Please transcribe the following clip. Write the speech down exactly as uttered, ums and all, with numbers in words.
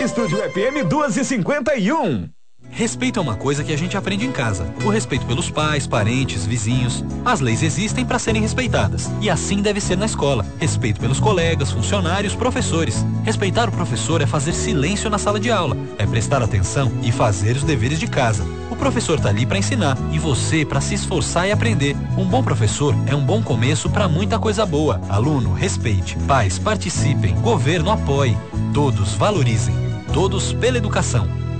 Estúdio F M duas e cinquenta e um. Respeito é uma coisa que a gente aprende em casa. O respeito pelos pais, parentes, vizinhos. As leis existem para serem respeitadas. E assim deve ser na escola. Respeito pelos colegas, funcionários, professores. Respeitar o professor é fazer silêncio na sala de aula. É prestar atenção e fazer os deveres de casa. O professor tá ali para ensinar e você para se esforçar e aprender. Um bom professor é um bom começo para muita coisa boa. Aluno, respeite. Pais, participem. Governo, apoie. Todos valorizem. Todos pela educação.